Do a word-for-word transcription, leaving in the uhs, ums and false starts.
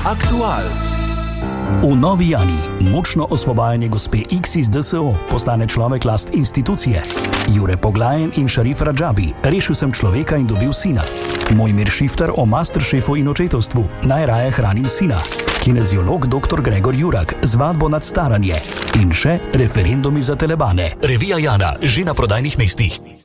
Aktual. V Novi Jani močno osvobajanje gospe X iz D S O postane človek last institucije. Jure Poglajen in Šarif Radžabi, rešil sem človeka in dobil sina. Mojmir Šifter o masterchefu in očetovstvu, najraje hranim sina. Kineziolog doktor Gregor Jurak, zvadbo nad staranje. In še referendumi za telebane. Revija Jana, že na prodajnih mestih.